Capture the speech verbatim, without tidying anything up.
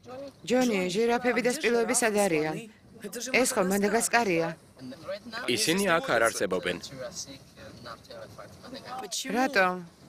ჯონი, ჟირაფები და სპილოები სად არიან? ეს ხო მადაგასკარია. ისინი აქ არ არსებობენ. რატომ?